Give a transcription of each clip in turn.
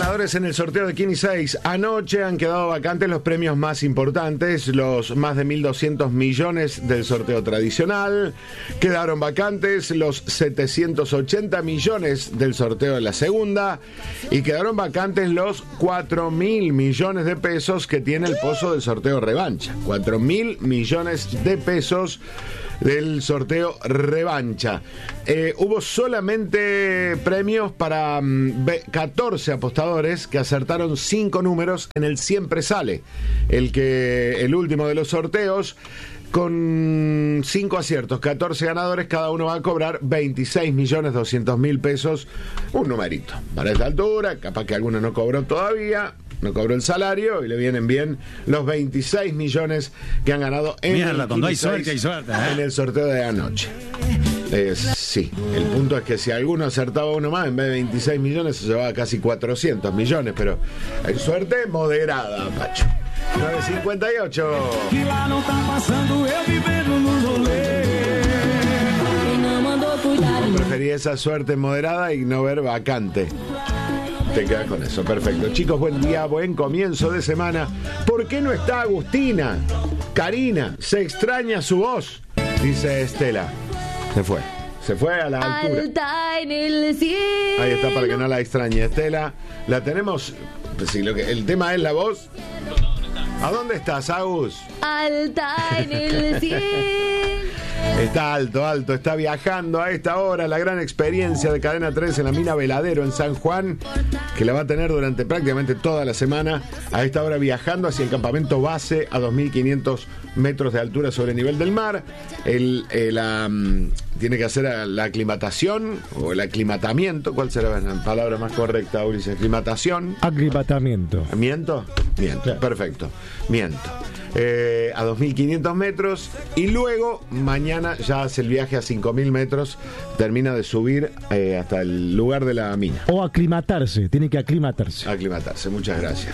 ganadores en el sorteo de Kini 6. Anoche han quedado vacantes los premios más importantes, los más de 1.200 millones del sorteo tradicional. Quedaron vacantes los 780 millones del sorteo de la segunda. Y quedaron vacantes los 4.000 millones de pesos que tiene el pozo del sorteo revancha. 4.000 millones de pesos del sorteo revancha. Hubo solamente premios para 14 apostadores que acertaron 5 números en el Siempre Sale, el último de los sorteos. Con 5 aciertos, 14 ganadores, cada uno va a cobrar 26.200.000 pesos, un numerito. Para esta altura, capaz que alguno no cobró todavía, no cobró el salario y le vienen bien los 26 millones que han ganado en cuando hay suerte, en el sorteo de anoche. Sí, el punto es que si alguno acertaba uno más, en vez de 26 millones se llevaba casi 400 millones, pero hay suerte moderada, Pacho. 9.58. Preferí esa suerte moderada y no ver vacante. Te quedas con eso, perfecto. Chicos, buen día, buen comienzo de semana. ¿Por qué no está Agustina? Karina, se extraña su voz, dice Estela. Se fue a la altura. Alta en el cielo. Ahí está, para que no la extrañe. Estela, la tenemos. Pues sí, el tema es la voz. ¿A dónde estás, Agus? Alta en el cielo. Está alto, está viajando a esta hora. La gran experiencia de Cadena 3 en la mina Veladero en San Juan, que la va a tener durante prácticamente toda la semana. A esta hora viajando hacia el campamento base a 2.500 metros de altura sobre el nivel del mar. Tiene que hacer la aclimatación o el aclimatamiento. ¿Cuál será la palabra más correcta, Ulises? Aclimatación. Aclimatamiento. ¿Miento? Claro. Perfecto. Miento. A 2.500 metros y luego mañana ya hace el viaje a 5.000 metros, termina de subir hasta el lugar de la mina. O aclimatarse, tiene que aclimatarse. Aclimatarse, muchas gracias.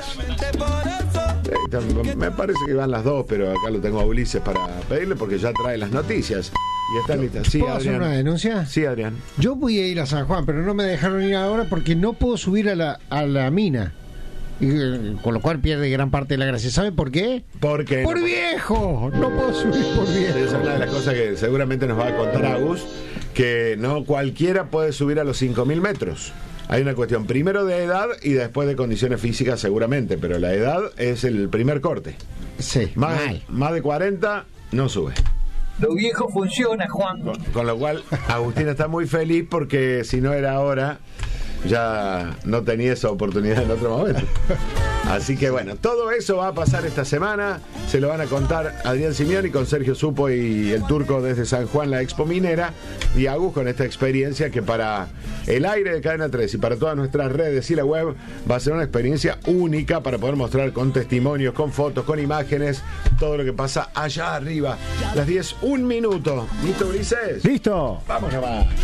Me parece que van las dos, pero acá lo tengo a Ulises para pedirle porque ya trae las noticias. Y están listas. Sí, ¿Puedo hacer una denuncia? Sí, Adrián. Yo voy a ir a San Juan, pero no me dejaron ir ahora porque no puedo subir a la mina. Y, con lo cual pierde gran parte de la gracia. ¿Saben por qué? ¿Por qué? ¡Por viejo! No puedo subir por viejo. Esa es una de las cosas que seguramente nos va a contar Agus, que no cualquiera puede subir a los 5.000 metros. Hay una cuestión primero de edad y después de condiciones físicas seguramente, pero la edad es el primer corte. Sí, más de 40 no sube. Lo viejo funciona, Juan. Con lo cual Agustín está muy feliz porque si no era ahora ya no tenía esa oportunidad en otro momento. Así que bueno, todo eso va a pasar esta semana. Se lo van a contar Adrián Simeoni con Sergio Supo y el Turco desde San Juan, la Expo Minera, y Agus con esta experiencia que para el aire de Cadena 3 y para todas nuestras redes y la web va a ser una experiencia única para poder mostrar con testimonios, con fotos, con imágenes, todo lo que pasa allá arriba. Las 10, 1 minuto. ¿Listo, Ulises? ¡Listo! Vamos a